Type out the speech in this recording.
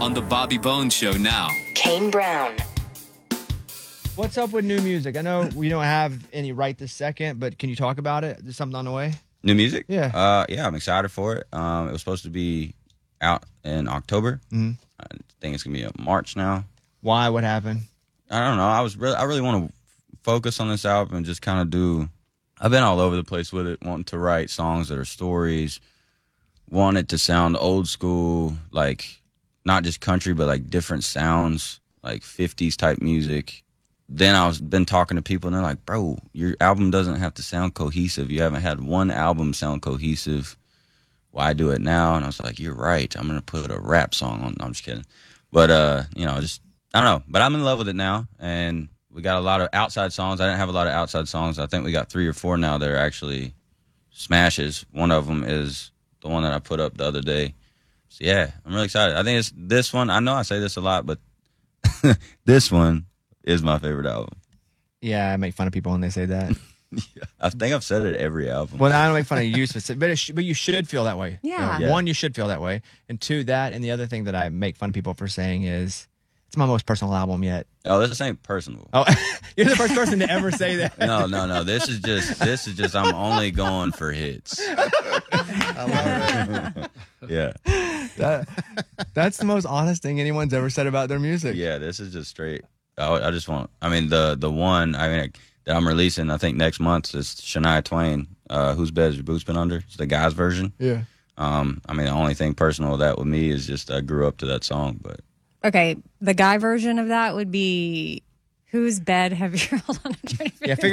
on The Bobby Bones Show now. Kane Brown. What's up with new music? I know we don't have any right this second, but can you talk about it? There's something on the way? New music? Yeah. Yeah, I'm excited for it. It was supposed to be out in October. Mm-hmm. I think it's gonna be March now. Why? What happened? I don't know. I really want to focus on this album and just kind of do. I've been all over the place with it, wanting to write songs that are stories. Want it to sound old school, like not just country, but like different sounds, like 50s type music. Then been talking to people and they're like, bro, your album doesn't have to sound cohesive. You haven't had one album sound cohesive. Why do it now? And I was like, you're right. I'm going to put a rap song on. No, I'm just kidding. But, just, I don't know. But I'm in love with it now. And we got a lot of outside songs. I didn't have a lot of outside songs. I think we got 3 or 4 now that are actually smashes. One of them is the one that I put up the other day. So, yeah, I'm really excited. I think it's this one. I know I say this a lot, but this one is my favorite album. Yeah, I make fun of people when they say that. Yeah, I think I've said it every album. Well, I don't make fun of you specifically, but you should feel that way. Yeah. Yeah. One, you should feel that way. And 2, that. And the other thing that I make fun of people for saying is, it's my most personal album yet. Oh, this ain't personal. Oh, you're the first person to ever say that. No. This is just I'm only going for hits. I love it. Yeah. That's the most honest thing anyone's ever said about their music. Yeah, this is just straight. I just want. I mean, the one. I mean, that I'm releasing. I think next month is Shania Twain. Whose bed has your boots been under? It's the guy's version. Yeah. I mean, the only thing personal with that with me is just I grew up to that song. But Okay, the guy version of that would be, whose bed have you? Hold on, I'm trying to figure Yeah, figure